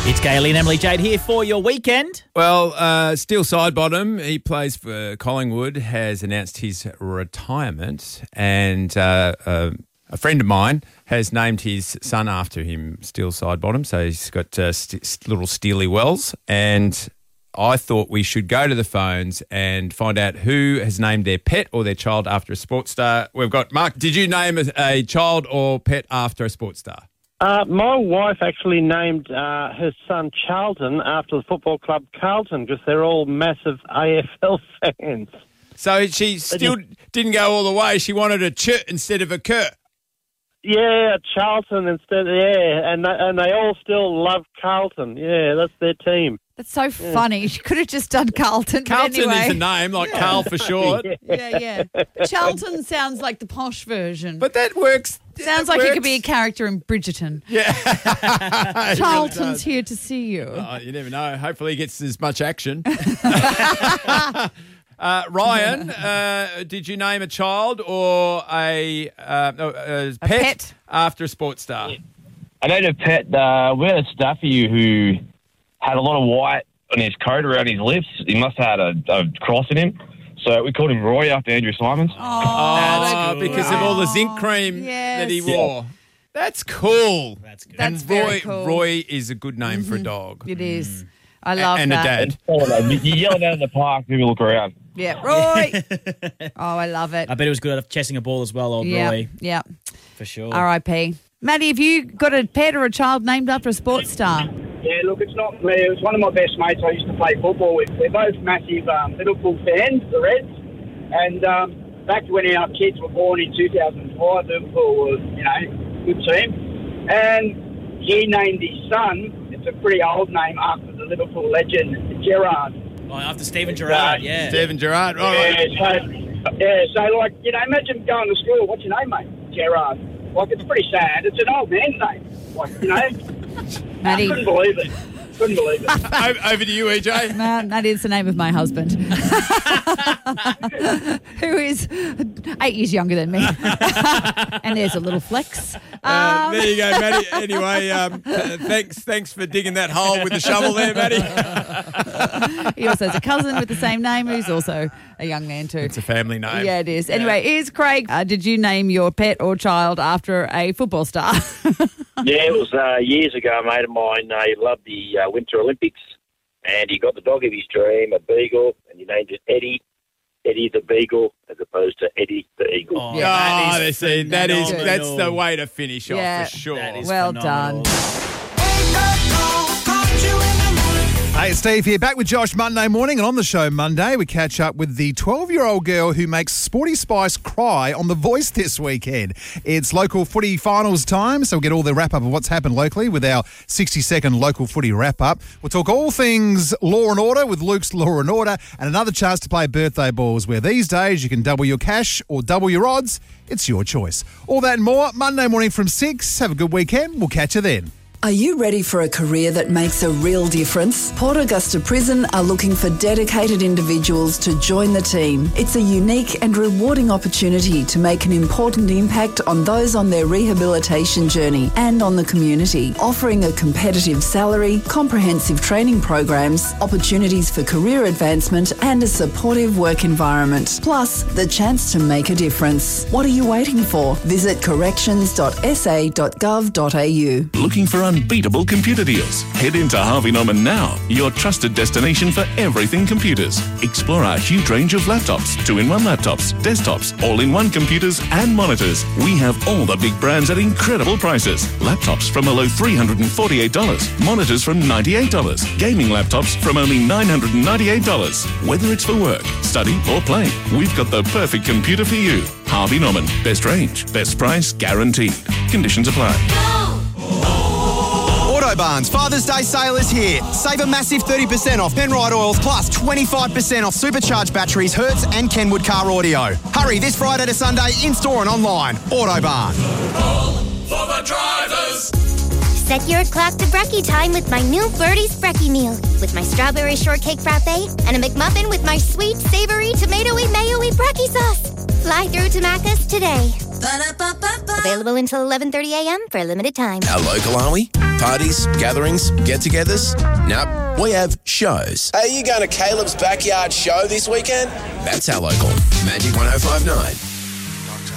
It's Gayle and Emily Jade here for your weekend. Well, Steele Sidebottom, he plays for Collingwood, has announced his retirement, and a friend of mine has named his son after him, Steele Sidebottom, so he's got little Steely Wells, and I thought we should go to the phones and find out who has named their pet or their child after a sports star. We've got Mark. Did you name a child or pet after a sports star? My wife actually named her son Charlton after the football club Carlton because they're all massive AFL fans. So she still didn't go all the way. She wanted a ch instead of a k. Yeah, Charlton instead. Yeah, and they all still love Carlton. Yeah, that's their team. That's so funny. She could have just done Carlton. Carlton anyway. is a name, like Carl for short. Yeah. Charlton sounds like the posh version. But that works. Sounds like it could be a character in Bridgerton. Yeah. Charlton's here to see you. Oh, you never know. Hopefully he gets as much action. Ryan, did you name a child or a pet after a sports star? I named a pet. We had a Staffy who had a lot of white on his coat around his lips. He must have had a cross in him. So we called him Roy after Andrew Simons. Oh, because of all the zinc cream that he wore. That's cool. That's good. That's and very cool. Roy is a good name for a dog. It is. I love and that. And a dad. You yell down in the park, people look around. Yeah, Roy. Oh, I love it. I bet it was good at chasing a ball as well, old Roy. Yeah. For sure. R.I.P. Maddie, have you got a pet or a child named after a sports star? Yeah, look, it's not me. It was one of my best mates I used to play football with. We're both massive Liverpool fans, the Reds. And back when our kids were born in 2005, Liverpool was, a good team. And he named his son, it's a pretty old name, after the Liverpool legend, Gerrard. Oh, after Steven Gerrard, yeah. Steven Gerrard. Oh, So imagine going to school. What's your name, mate? Gerrard. Like, it's pretty sad. It's an old man's name. Like, Maddie. I couldn't believe it. Over to you, EJ. That is the name of my husband, who is 8 years younger than me. And there's a little flex. There you go, Maddie. Anyway, thanks for digging that hole with the shovel there, Maddie. He also has a cousin with the same name who's also a young man too. It's a family name. Yeah, it is. Anyway, here's Craig. Did you name your pet or child after a football star? Yeah, it was years ago. A mate of mine, he loved the Winter Olympics, and he got the dog of his dream, a beagle, and he named it Eddie the Beagle, as opposed to Eddie the Eagle. Oh, that's the way to finish off for sure. That is well phenomenal. done. Hey, it's Steve here, back with Josh Monday morning, and on the show Monday we catch up with the 12-year-old girl who makes Sporty Spice cry on The Voice this weekend. It's local footy finals time, so we'll get all the wrap-up of what's happened locally with our 60-second local footy wrap-up. We'll talk all things Law and Order with Luke's Law and Order, and another chance to play birthday balls, where these days you can double your cash or double your odds. It's your choice. All that and more, Monday morning from 6. Have a good weekend. We'll catch you then. Are you ready for a career that makes a real difference? Port Augusta Prison are looking for dedicated individuals to join the team. It's a unique and rewarding opportunity to make an important impact on those on their rehabilitation journey and on the community, offering a competitive salary, comprehensive training programs, opportunities for career advancement and a supportive work environment. Plus, the chance to make a difference. What are you waiting for? Visit corrections.sa.gov.au. Looking for unbeatable computer deals? Head into Harvey Norman now, your trusted destination for everything computers. Explore our huge range of laptops, 2-in-1 laptops, desktops, all-in-one computers and monitors. We have all the big brands at incredible prices. Laptops from below $348, monitors from $98, gaming laptops from only $998. Whether it's for work, study or play, we've got the perfect computer for you. Harvey Norman, best range, best price guaranteed. Conditions apply. Autobarn's Father's Day sale is here. Save a massive 30% off Penrite oils plus 25% off supercharged batteries, Hertz and Kenwood car audio. Hurry this Friday to Sunday in-store and online. Autobarn. For the drivers. Set your clock to brekkie time with my new Birdie's Brekkie meal. With my strawberry shortcake frappe and a McMuffin with my sweet, savoury, tomatoey, mayo-y brekkie sauce. Fly through to Macca's today. Available until 11:30 a.m. for a limited time. How local are we? Parties, gatherings, get-togethers? Nope, we have shows. Are you going to Caleb's Backyard Show this weekend? That's our local Magic 105.9.